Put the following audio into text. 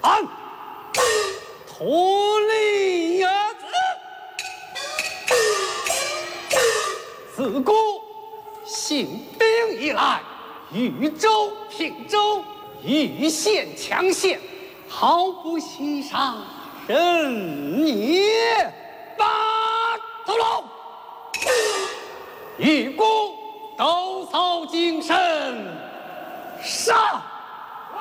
安，脱离呀自古兴兵以来，豫州、平州一县强县，毫不惜杀人也。八头龙，一鼓斗扫精神，杀！